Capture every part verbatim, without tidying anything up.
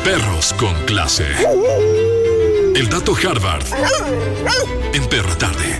Perros con clase. El dato Harvard en Perra Tarde.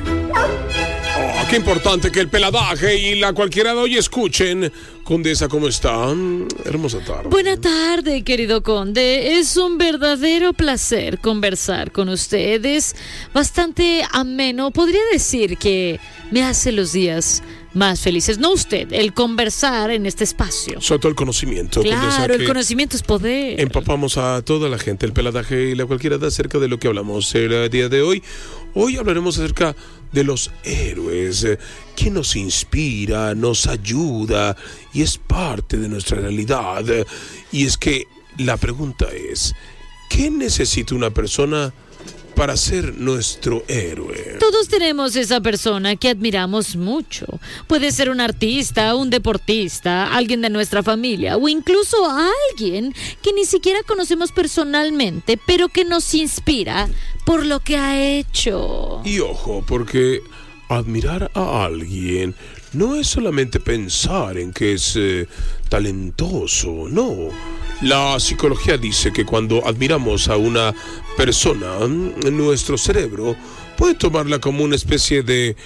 Oh, qué importante que el peladaje y la cualquiera de hoy escuchen. Condesa, ¿cómo están? Hermosa tarde. Buena tarde, querido conde. Es un verdadero placer conversar con ustedes. Bastante ameno. Podría decir que me hace los días más felices. No usted, el conversar en este espacio. Sobre todo el conocimiento. Claro, Condesa, el conocimiento es poder. Empapamos a toda la gente, el peladaje y la cualquiera de acerca de lo que hablamos el día de hoy. Hoy hablaremos acerca de los héroes, quien nos inspira, nos ayuda y es parte de nuestra realidad. Y es que la pregunta es, ¿qué necesita una persona para ser nuestro héroe? Todos tenemos esa persona que admiramos mucho. Puede ser un artista, un deportista, alguien de nuestra familia o incluso alguien que ni siquiera conocemos personalmente, pero que nos inspira por lo que ha hecho. Y ojo, porque admirar a alguien no es solamente pensar en que es eh, talentoso, no. La psicología dice que cuando admiramos a una persona, nuestro cerebro puede tomarla como una especie de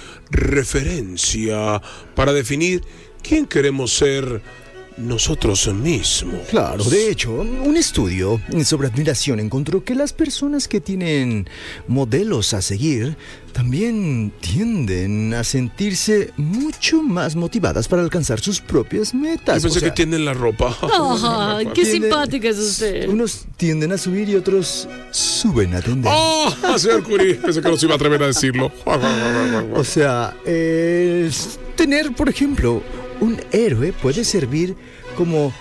referencia para definir quién queremos ser nosotros mismos. Claro, de hecho, un estudio sobre admiración encontró que las personas que tienen modelos a seguir también tienden a sentirse mucho más motivadas para alcanzar sus propias metas. Yo pensé o sea, que tienden la ropa. Oh, qué tienden, simpática es usted. Unos tienden a subir y otros suben a tender. ¡Oh! Señor Curie, pensé que no se iba a atrever a decirlo. O sea, eh, tener, por ejemplo, un héroe puede servir como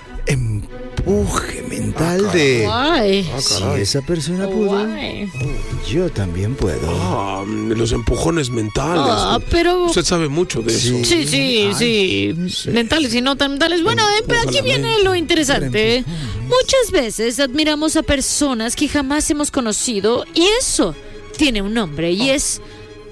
empuje mental ah, de... Guay. Ah, si esa persona pudo, Guay. yo también puedo. Ah, los empujones mentales. Ah, pero... Usted sabe mucho de eso. Sí, sí, sí, sí. mentales y no tan mentales. Bueno, eh, pero aquí viene lo interesante. Muchas veces admiramos a personas que jamás hemos conocido y eso tiene un nombre y es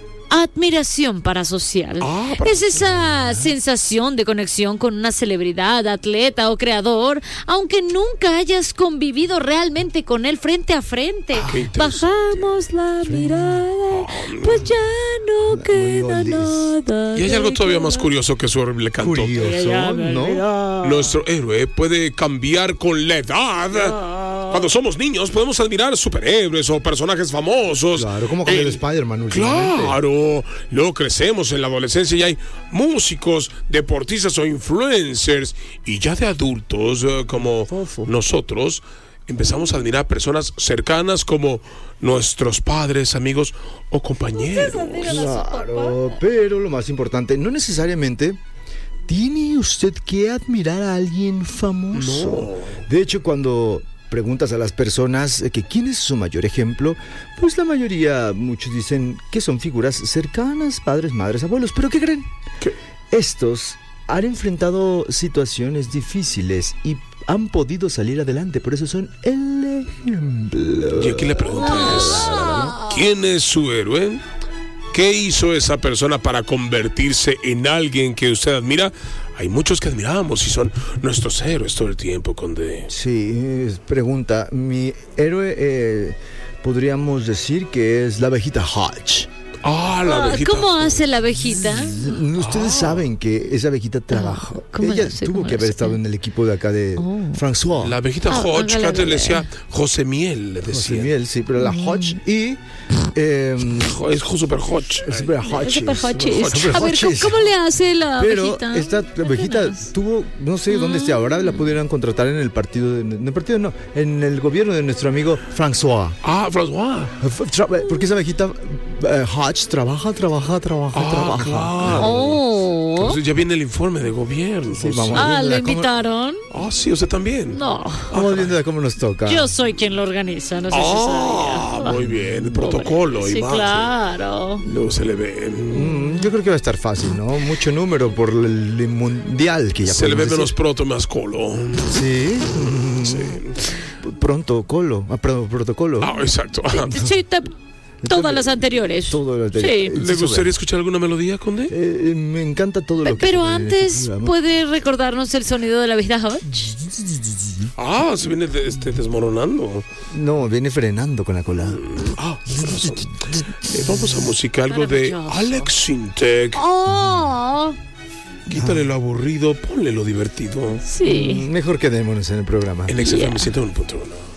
admiración parasocial. Ah, para... Es esa sensación de conexión con una celebridad, atleta o creador, aunque nunca hayas convivido realmente con él frente a frente. Ah, bajamos la mirada, pues ya no queda nada. Y hay algo todavía más curioso que su horrible canto. Curioso, ¿no? Nuestro héroe puede cambiar con la edad. Cuando somos niños podemos admirar superhéroes o personajes famosos. Claro, como con Eh, el Spider-Man últimamente. Claro, luego crecemos en la adolescencia y hay músicos, deportistas o influencers. Y ya de adultos, eh, como Fofo. nosotros, empezamos a admirar personas cercanas como nuestros padres, amigos o compañeros. Claro, pero lo más importante, no necesariamente tiene usted que admirar a alguien famoso. No. De hecho, cuando preguntas a las personas que quién es su mayor ejemplo, pues la mayoría, muchos dicen que son figuras cercanas, padres, madres, abuelos. ¿Pero qué creen? ¿Qué? Estos han enfrentado situaciones difíciles y han podido salir adelante, por eso son el ejemplo. Y aquí la pregunta es, ¿quién es su héroe? ¿Qué hizo esa persona para convertirse en alguien que usted admira? Hay muchos que admiramos y son nuestros héroes todo el tiempo, Conde. Sí, pregunta, mi héroe eh, podríamos decir que es la abejita Hodge. Ah, la Ah, abejita. ¿cómo hace la abejita? Ustedes saben que esa abejita trabaja. ¿cómo Ella lo sé? tuvo ¿Cómo que lo haber sé? estado en el equipo de acá de Oh. François. La abejita Ah, Hodge, que hágale, antes le hágale. decía José Miel, le José decía. Miel, sí, pero la Hodge y... Eh, Jo- Es super Hodge. Super Hodge. Super Hodges. Super A ver, ¿cómo, Hodges. cómo le hace la Pero abejita? esta abejita Cuéntanos. tuvo, no sé dónde esté ahora, la pudieran contratar en el partido, de- en el partido no, en el gobierno de nuestro amigo François. Ah, François. Tra- Porque esa abejita eh, Hodge trabaja, trabaja, trabaja, Ah, trabaja. claro. Oh. Entonces ya viene el informe de gobierno. Sí, vamos. Ah, ¿lo Mira, ¿cómo- invitaron? Ah, sí, usted también. No. Vamos viendo de cómo nos toca. Yo soy quien lo organiza, no sé Ah, si sabía. muy bien. El protocolo, Sí, imagen. claro. Luego se le ve. Mm, yo creo que va a estar fácil, ¿no? Mucho número por el, el mundial que ya Se le ve podemos menos decir. proto, más colo. Sí. Mm, Sí. Pronto, colo. Ah, perdón, protocolo. Ah, exacto. Sí, te- Todas las anteriores. Todo lo Sí. anterior. ¿Le gustaría escuchar alguna melodía, Conde? Eh, me encanta todo lo Pe- que... Pero se ve en este antes, programa. ¿puede recordarnos el sonido de la vida Hodge? Ah, se viene de- este, desmoronando. No, viene frenando con la cola. Ah, tienes razón. Eh, vamos a música, algo de Maravilloso. Alex Sintek. ¡Oh! Quítale lo aburrido, ponle lo divertido. Sí. Mejor quedémonos en el programa. En X F M ciento uno punto uno.